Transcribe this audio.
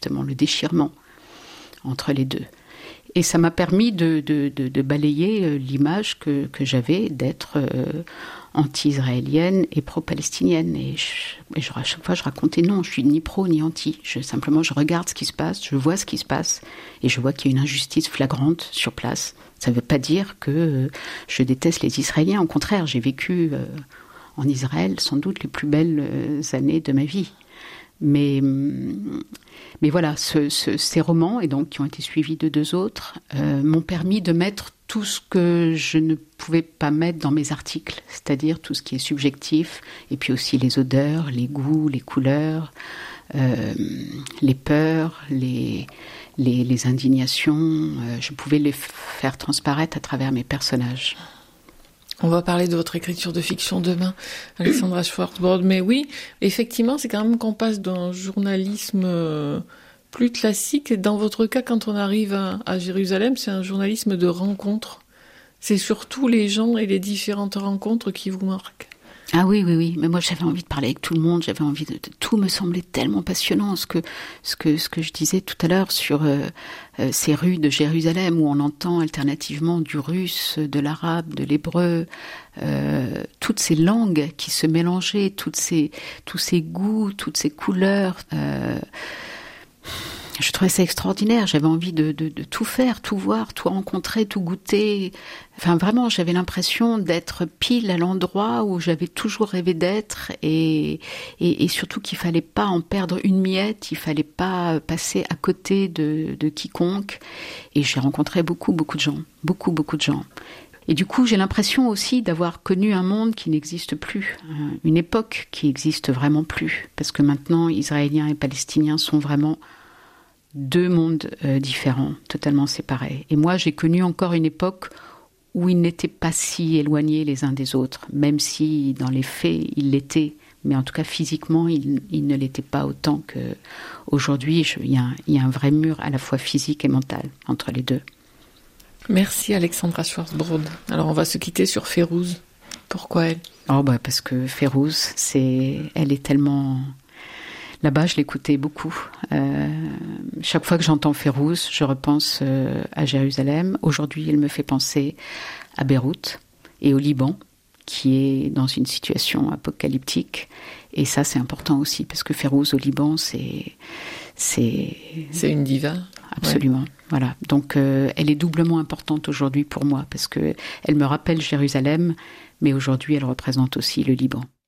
justement, le déchirement entre les deux. Et ça m'a permis de balayer l'image que j'avais d'être anti-israélienne et pro-palestinienne. Et à chaque fois, je racontais non, je suis ni pro ni anti. Simplement, je regarde ce qui se passe, je vois ce qui se passe, et je vois qu'il y a une injustice flagrante sur place. Ça ne veut pas dire que je déteste les Israéliens. Au contraire, j'ai vécu en Israël sans doute les plus belles années de ma vie. Mais voilà, ces romans, et donc qui ont été suivis de 2 autres, m'ont permis de mettre tout ce que je ne pouvais pas mettre dans mes articles, c'est-à-dire tout ce qui est subjectif, et puis aussi les odeurs, les goûts, les couleurs, les peurs, les indignations. Je pouvais les faire transparaître à travers mes personnages. On va parler de votre écriture de fiction demain, Alexandra Schwartzbrod. Mais oui, effectivement, c'est quand même qu'on passe d'un journalisme plus classique. Dans votre cas, quand on arrive à Jérusalem, c'est un journalisme de rencontre. C'est surtout les gens et les différentes rencontres qui vous marquent. Ah oui. Mais moi, j'avais envie de parler avec tout le monde. J'avais envie de tout me semblait tellement passionnant. Ce que je disais tout à l'heure sur ces rues de Jérusalem où on entend alternativement du russe, de l'arabe, de l'hébreu, toutes ces langues qui se mélangeaient, tous ces goûts, toutes ces couleurs. Je trouvais ça extraordinaire. J'avais envie de tout faire, tout voir, tout rencontrer, tout goûter. Enfin, vraiment, j'avais l'impression d'être pile à l'endroit où j'avais toujours rêvé d'être, et surtout qu'il fallait pas en perdre une miette, il fallait pas passer à côté de quiconque. Et j'ai rencontré beaucoup de gens, beaucoup de gens. Et du coup, j'ai l'impression aussi d'avoir connu un monde qui n'existe plus, une époque qui n'existe vraiment plus, parce que maintenant, Israéliens et Palestiniens sont vraiment 2 mondes différents, totalement séparés. Et moi, j'ai connu encore une époque où ils n'étaient pas si éloignés les uns des autres, même si dans les faits, ils l'étaient. Mais en tout cas, physiquement, ils ne l'étaient pas autant qu'aujourd'hui. Il y a un vrai mur à la fois physique et mental entre les deux. Merci Alexandra Schwartzbrod. Alors on va se quitter sur Férouz. Pourquoi elle ? Parce que Férouz, elle est tellement... Là-bas, je l'écoutais beaucoup. Chaque fois que j'entends Férouz, je repense à Jérusalem. Aujourd'hui, elle me fait penser à Beyrouth et au Liban, qui est dans une situation apocalyptique. Et ça, c'est important aussi, parce que Férouz au Liban, c'est une diva. Absolument. Ouais. Voilà. Donc, elle est doublement importante aujourd'hui pour moi, parce que elle me rappelle Jérusalem, mais aujourd'hui, elle représente aussi le Liban.